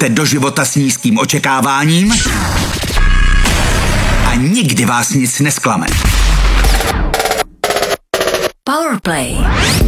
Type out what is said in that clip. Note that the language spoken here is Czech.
jdete do života s nízkým očekáváním a nikdy vás nic nesklame. Powerplay.